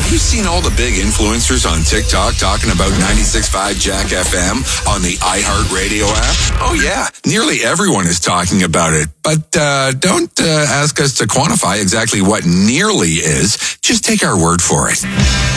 Have you seen all the big influencers on TikTok talking about 96.5 Jack FM on the iHeartRadio app? Oh, yeah. Nearly everyone is talking about it. But don't ask us to quantify exactly what nearly is. Just take our word for it.